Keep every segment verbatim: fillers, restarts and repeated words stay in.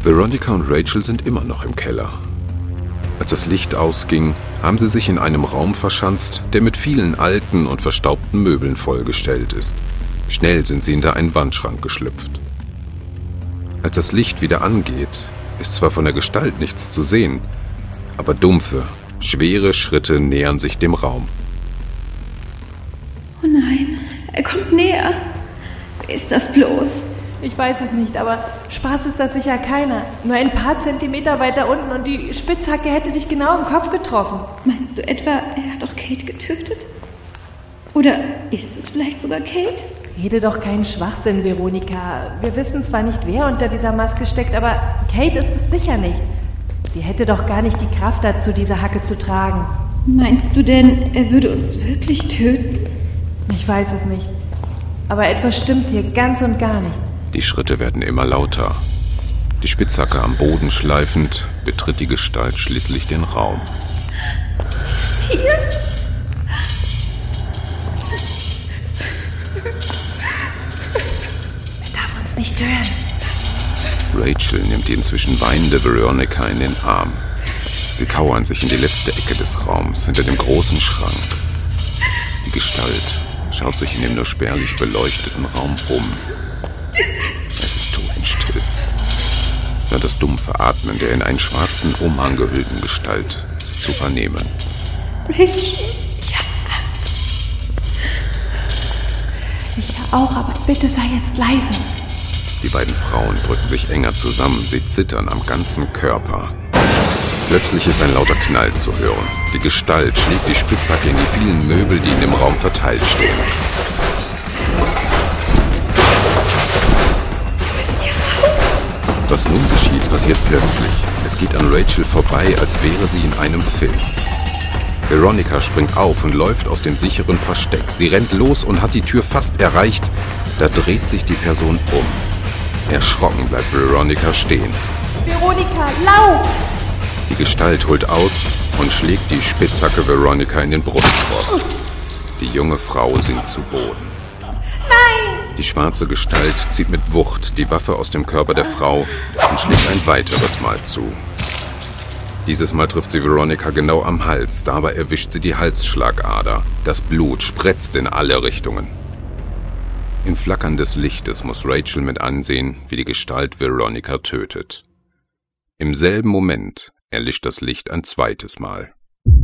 Veronica und Rachel sind immer noch im Keller. Als das Licht ausging, haben sie sich in einem Raum verschanzt, der mit vielen alten und verstaubten Möbeln vollgestellt ist. Schnell sind sie hinter einen Wandschrank geschlüpft. Als das Licht wieder angeht, ist zwar von der Gestalt nichts zu sehen, aber dumpfe, schwere Schritte nähern sich dem Raum. Oh nein, er kommt näher. Wer ist das bloß? Ich weiß es nicht, aber Spaß ist das sicher keiner. Nur ein paar Zentimeter weiter unten und die Spitzhacke hätte dich genau im Kopf getroffen. Meinst du etwa, er hat doch Kate getötet? Oder ist es vielleicht sogar Kate? Rede doch keinen Schwachsinn, Veronica. Wir wissen zwar nicht, wer unter dieser Maske steckt, aber Kate ist es sicher nicht. Sie hätte doch gar nicht die Kraft dazu, diese Hacke zu tragen. Meinst du denn, er würde uns wirklich töten? Ich weiß es nicht. Aber etwas stimmt hier ganz und gar nicht. Die Schritte werden immer lauter. Die Spitzhacke am Boden schleifend, betritt die Gestalt schließlich den Raum. Ist hier? Er darf uns nicht hören. Rachel nimmt die inzwischen weinende Veronica in den Arm. Sie kauern sich in die letzte Ecke des Raums, hinter dem großen Schrank. Die Gestalt schaut sich in dem nur spärlich beleuchteten Raum um. Es ist totenstill. Nur das dumpfe Atmen der in einen schwarzen Umhang gehüllten Gestalt ist zu vernehmen. Rachel, ich hab Angst. Ich auch, aber bitte sei jetzt leise. Die beiden Frauen drücken sich enger zusammen, sie zittern am ganzen Körper. Plötzlich ist ein lauter Knall zu hören. Die Gestalt schlägt die Spitzhacke in die vielen Möbel, die in dem Raum verteilt stehen. Was nun geschieht, passiert plötzlich. Es geht an Rachel vorbei, als wäre sie in einem Film. Veronica springt auf und läuft aus dem sicheren Versteck. Sie rennt los und hat die Tür fast erreicht. Da dreht sich die Person um. Erschrocken bleibt Veronica stehen. Veronica, lauf! Die Gestalt holt aus und schlägt die Spitzhacke Veronica in den Brustkorb. Die junge Frau sinkt zu Boden. Nein! Die schwarze Gestalt zieht mit Wucht die Waffe aus dem Körper der Frau und schlägt ein weiteres Mal zu. Dieses Mal trifft sie Veronica genau am Hals, dabei erwischt sie die Halsschlagader. Das Blut spritzt in alle Richtungen. Im Flackern des Lichtes muss Rachel mit ansehen, wie die Gestalt Veronica tötet. Im selben Moment erlischt das Licht ein zweites Mal.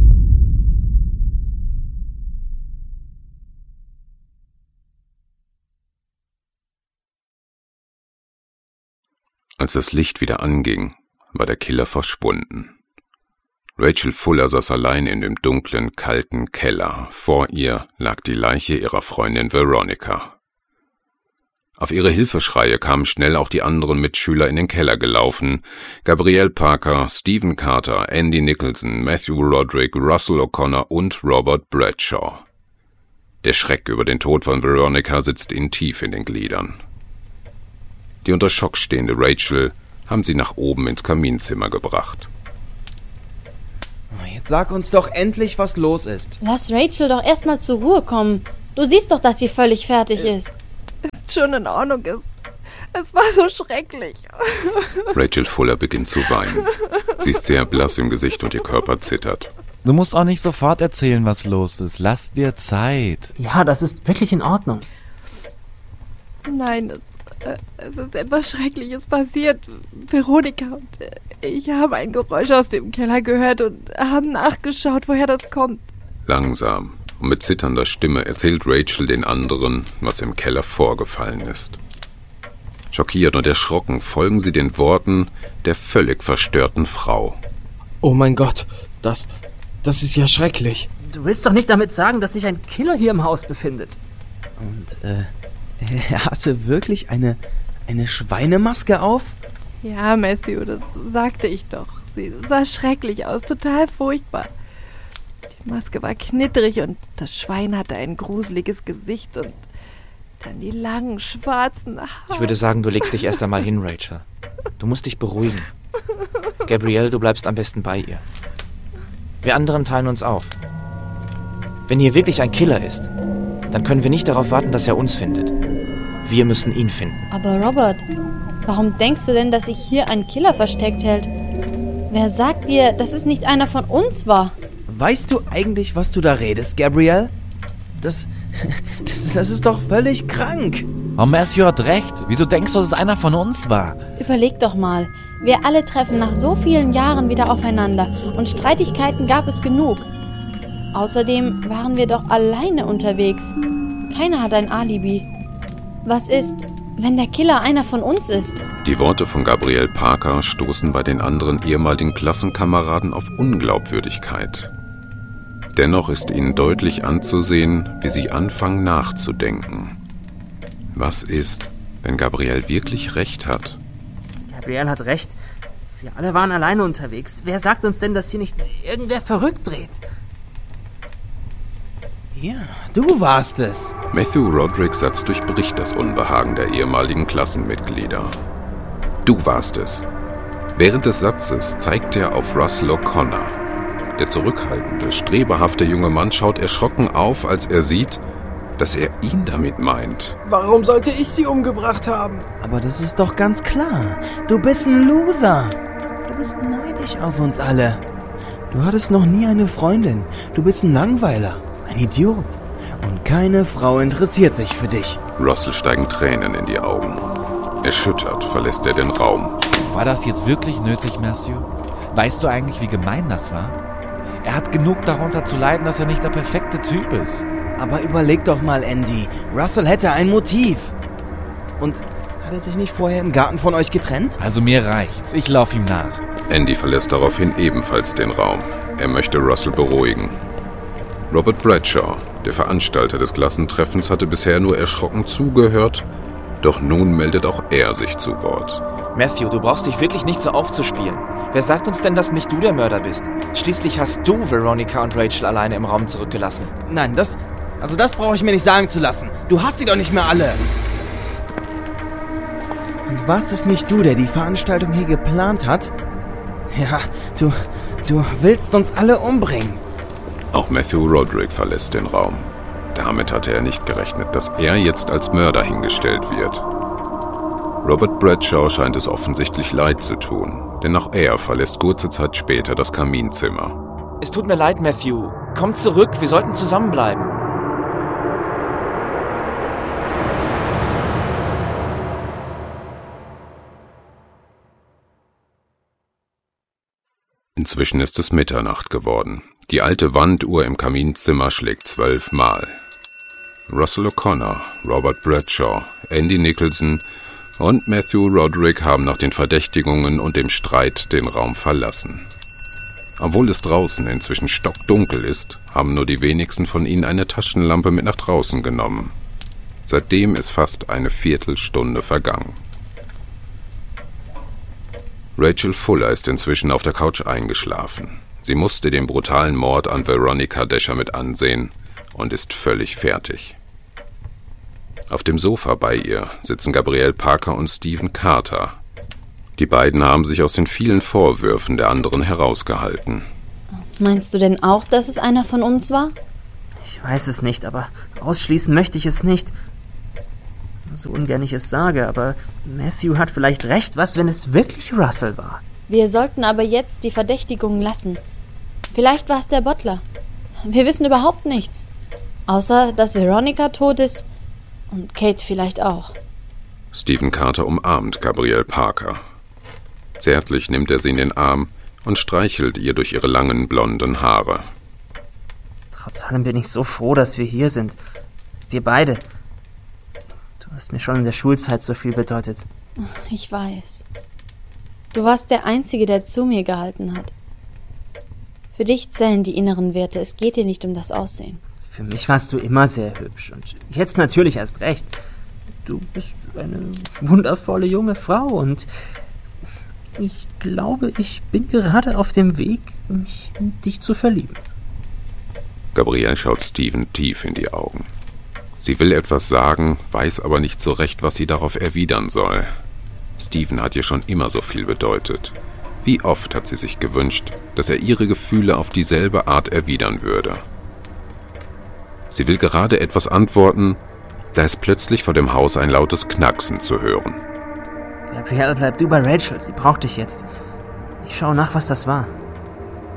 Als das Licht wieder anging, war der Killer verschwunden. Rachel Fuller saß allein in dem dunklen, kalten Keller. Vor ihr lag die Leiche ihrer Freundin Veronica. Auf ihre Hilfeschreie kamen schnell auch die anderen Mitschüler in den Keller gelaufen. Gabrielle Parker, Stephen Carter, Andy Nicholson, Matthew Roderick, Russell O'Connor und Robert Bradshaw. Der Schreck über den Tod von Veronica sitzt ihnen tief in den Gliedern. Die unter Schock stehende Rachel haben sie nach oben ins Kaminzimmer gebracht. Jetzt sag uns doch endlich, was los ist. Lass Rachel doch erstmal zur Ruhe kommen. Du siehst doch, dass sie völlig fertig ist. Ist schon in Ordnung. Es, es war so schrecklich. Rachel Fuller beginnt zu weinen. Sie ist sehr blass im Gesicht und ihr Körper zittert. Du musst auch nicht sofort erzählen, was los ist. Lass dir Zeit. Ja, das ist wirklich in Ordnung. Nein, es, äh, es ist etwas Schreckliches passiert. Veronica und äh, ich haben ein Geräusch aus dem Keller gehört und haben nachgeschaut, woher das kommt. Langsam und mit zitternder Stimme erzählt Rachel den anderen, was im Keller vorgefallen ist. Schockiert und erschrocken folgen sie den Worten der völlig verstörten Frau. Oh mein Gott, das, das ist ja schrecklich. Du willst doch nicht damit sagen, dass sich ein Killer hier im Haus befindet. Und, äh, er hatte wirklich eine, eine Schweinemaske auf? Ja, Matthew, das sagte ich doch. Sie sah schrecklich aus, total furchtbar. Die Maske war knittrig und das Schwein hatte ein gruseliges Gesicht und dann die langen, schwarzen Haare. Ich würde sagen, du legst dich erst einmal hin, Rachel. Du musst dich beruhigen. Gabrielle, du bleibst am besten bei ihr. Wir anderen teilen uns auf. Wenn hier wirklich ein Killer ist, dann können wir nicht darauf warten, dass er uns findet. Wir müssen ihn finden. Aber Robert, Warum denkst du denn, dass sich hier ein Killer versteckt hält? Wer sagt dir, dass es nicht einer von uns war? Weißt du eigentlich, was du da redest, Gabrielle? Das, das, das ist doch völlig krank. Oh, Matthew hat recht. Wieso denkst du, dass es einer von uns war? Überleg doch mal. Wir alle treffen nach so vielen Jahren wieder aufeinander und Streitigkeiten gab es genug. Außerdem waren wir doch alleine unterwegs. Keiner hat ein Alibi. Was ist, wenn der Killer einer von uns ist? Die Worte von Gabrielle Parker stoßen bei den anderen ehemaligen Klassenkameraden auf Unglaubwürdigkeit. Dennoch ist ihnen deutlich anzusehen, wie sie anfangen nachzudenken. Was ist, wenn Gabrielle wirklich recht hat? Gabrielle hat recht. Wir alle waren alleine unterwegs. Wer sagt uns denn, dass hier nicht irgendwer verrückt dreht? Ja, du warst es. Matthew Rodricks Satz durchbricht das Unbehagen der ehemaligen Klassenmitglieder. Du warst es. Während des Satzes zeigt er auf Russell O'Connor. Der zurückhaltende, strebehafte junge Mann schaut erschrocken auf, als er sieht, dass er ihn damit meint. Warum sollte ich sie umgebracht haben? Aber das ist doch ganz klar. Du bist ein Loser. Du bist neidisch auf uns alle. Du hattest noch nie eine Freundin. Du bist ein Langweiler, ein Idiot. Und keine Frau interessiert sich für dich. Russell steigen Tränen in die Augen. Erschüttert verlässt er den Raum. War das jetzt wirklich nötig, Matthew? Weißt du eigentlich, wie gemein das war? Er hat genug darunter zu leiden, dass er nicht der perfekte Typ ist. Aber überleg doch mal, Andy. Russell hätte ein Motiv. Und hat er sich nicht vorher im Garten von euch getrennt? Also mir reicht's. Ich lauf ihm nach. Andy verlässt daraufhin ebenfalls den Raum. Er möchte Russell beruhigen. Robert Bradshaw, der Veranstalter des Klassentreffens, hatte bisher nur erschrocken zugehört, doch nun meldet auch er sich zu Wort. Matthew, du brauchst dich wirklich nicht so aufzuspielen. Wer sagt uns denn, dass nicht du der Mörder bist? Schließlich hast du Veronica und Rachel alleine im Raum zurückgelassen. Nein, das... Also das brauche ich mir nicht sagen zu lassen. Du hast sie doch nicht mehr alle. Und was ist nicht du, der die Veranstaltung hier geplant hat? Ja, du... Du willst uns alle umbringen. Auch Matthew Roderick verlässt den Raum. Damit hatte er nicht gerechnet, dass er jetzt als Mörder hingestellt wird. Robert Bradshaw scheint es offensichtlich leid zu tun, denn auch er verlässt kurze Zeit später das Kaminzimmer. Es tut mir leid, Matthew. Komm zurück, wir sollten zusammenbleiben. Inzwischen ist es Mitternacht geworden. Die alte Wanduhr im Kaminzimmer schlägt zwölfmal. Russell O'Connor, Robert Bradshaw, Andy Nicholson und Matthew Roderick haben nach den Verdächtigungen und dem Streit den Raum verlassen. Obwohl es draußen inzwischen stockdunkel ist, haben nur die wenigsten von ihnen eine Taschenlampe mit nach draußen genommen. Seitdem ist fast eine Viertelstunde vergangen. Rachel Fuller ist inzwischen auf der Couch eingeschlafen. Sie musste den brutalen Mord an Veronica Dasher mit ansehen und ist völlig fertig. Auf dem Sofa bei ihr sitzen Gabrielle Parker und Stephen Carter. Die beiden haben sich aus den vielen Vorwürfen der anderen herausgehalten. Meinst du denn auch, dass es einer von uns war? Ich weiß es nicht, aber ausschließen möchte ich es nicht. So ungern ich es sage, aber Matthew hat vielleicht recht. Was, wenn es wirklich Russell war? Wir sollten aber jetzt die Verdächtigungen lassen. Vielleicht war es der Butler. Wir wissen überhaupt nichts. Außer, dass Veronica tot ist und Kate vielleicht auch. Stephen Carter umarmt Gabrielle Parker. Zärtlich nimmt er sie in den Arm und streichelt ihr durch ihre langen, blonden Haare. Trotz allem bin ich so froh, dass wir hier sind. Wir beide. Du hast mir schon in der Schulzeit so viel bedeutet. Ich weiß. Du warst der Einzige, der zu mir gehalten hat. Für dich zählen die inneren Werte. Es geht dir nicht um das Aussehen. Für mich warst du immer sehr hübsch. Und jetzt natürlich erst recht. Du bist eine wundervolle junge Frau. Und ich glaube, ich bin gerade auf dem Weg, mich in dich zu verlieben. Gabrielle schaut Stephen tief in die Augen. Sie will etwas sagen, weiß aber nicht so recht, was sie darauf erwidern soll. Stephen hat ihr schon immer so viel bedeutet. Wie oft hat sie sich gewünscht, dass er ihre Gefühle auf dieselbe Art erwidern würde. Sie will gerade etwas antworten, da ist plötzlich vor dem Haus ein lautes Knacksen zu hören. Gabrielle, bleib du bei Rachel. Sie braucht dich jetzt. Ich schaue nach, was das war.